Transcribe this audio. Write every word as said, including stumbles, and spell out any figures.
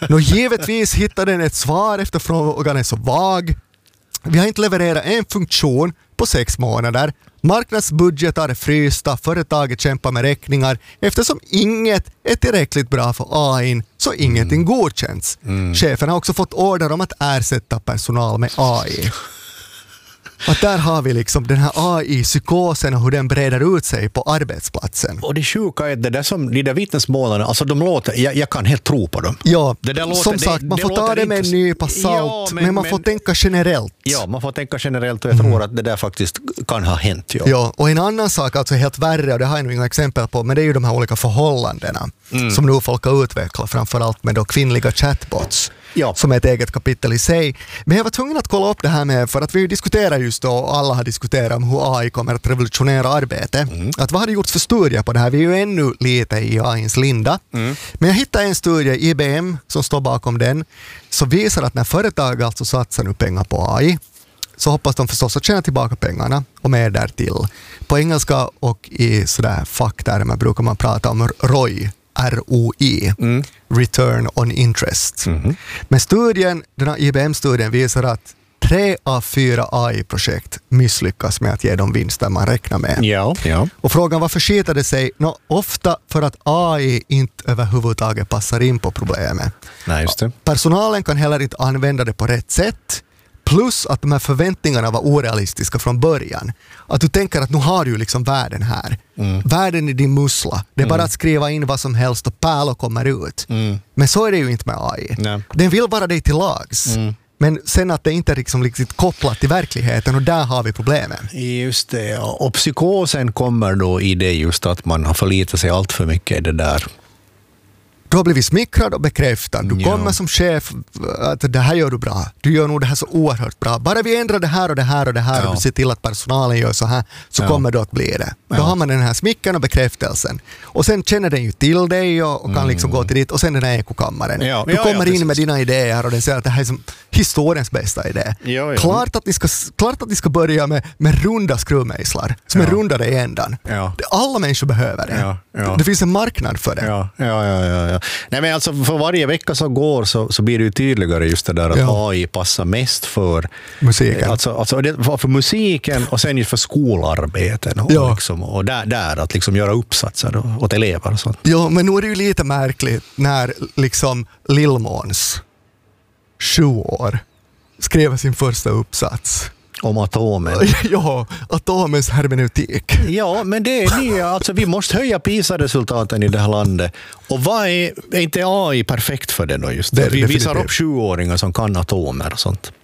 Nå, givetvis hittar den ett svar efter frågan är så vag. Vi har inte levererat en funktion på sex månader. Marknadsbudgetar är frysta, företaget kämpar med räkningar. Eftersom inget är tillräckligt bra för A I, så ingenting mm. godkänns. Mm. Chefen har också fått order om att ersätta personal med A I. Att där har vi liksom den här A I-psykosen och hur den breder ut sig på arbetsplatsen. Och det sjuka är det där som de där vittnesmålen, alltså de låter, jag, jag kan helt tro på dem. Ja, det där låter, som sagt, det, man det får ta det med en nypa salt, ja, men, men man men, får tänka generellt. Ja, man får tänka generellt och jag tror mm. att det där faktiskt kan ha hänt. Ja. Ja, och en annan sak, alltså helt värre, och det har jag nog inga exempel på, men det är ju de här olika förhållandena mm. som nu folk har utvecklat, framförallt med då kvinnliga chatbots. Ja. Som är ett eget kapitel i sig. Men jag var tvungen att kolla upp det här med, för att vi diskuterar just då, och alla har diskuterat om hur A I kommer att revolutionera arbete. Mm. Att vad har det gjorts för studier på det här? Vi är ju ännu lite i A I:s linda. Mm. Men jag hittade en studie, I B M, som står bakom den, som visar att när företag alltså satsar nu pengar på A I, så hoppas de förstås att tjäna tillbaka pengarna och mer därtill. På engelska och i sådär facktermer brukar man prata om R O I. R O I, mm. Return on Interest. Mm. Men studien, den här I B M-studien visar att tre av fyra A I-projekt misslyckas med att ge de vinster man räknar med. Ja, ja. Och frågan varför skiter det sig? Nå, ofta för att A I inte överhuvudtaget passar in på problemet. Nej, just det. Personalen kan heller inte använda det på rätt sätt. Plus att de här förväntningarna var orealistiska från början. Att du tänker att nu har du liksom världen här. Mm. Världen i din mussla. Det är mm. bara att skriva in vad som helst och pärlor kommer ut. Mm. Men så är det ju inte med A I. Nej. Den vill vara dig till lags. Mm. Men sen att det inte är liksom riktigt kopplat till verkligheten, och där har vi problemen. Just det, och psykosen kommer då i det just att man har förlitat sig allt för mycket i det där. Du har blivit smickrad och bekräftad. Du ja. kommer som chef att det här gör du bra. Du gör nog det här så oerhört bra. Bara vi ändrar det här och det här och det här ja. och du ser till att personalen gör så här, så ja. kommer det att bli det. Då ja. har man den här smicken och bekräftelsen. Och sen känner den ju till dig och, och kan mm. liksom gå till dit. Och sen den här ekokammaren. Ja. Du ja, kommer ja, in med dina idéer och den säger att det här är som historiens bästa idé. Ja, ja. Klart, att ni ska, klart att ni ska börja med, med runda skruvmejslar som ja. är rundade i ändan. Ja. Alla människor behöver det. Ja. Ja. Det finns en marknad för det. Ja, ja, ja, ja. ja. Nej, men alltså för varje vecka som går så, så blir det ju tydligare just det där att ja. A I passar mest för musiken. Alltså, alltså det, för musiken och sen just för skolarbeten och, ja. liksom, och där, där att liksom göra uppsatser och, åt elever och sånt. Ja, men nu är det ju lite märkligt när liksom Lil Måns, sju år, skrev sin första uppsats. Om atomen. Ja, atomens hermeneutik. Ja, men det är det. Alltså, vi måste höja PISA-resultaten i det här landet. Och vad är, är inte A I perfekt för det då just? Det vi visar upp sjuåringar som kan atomer och sånt.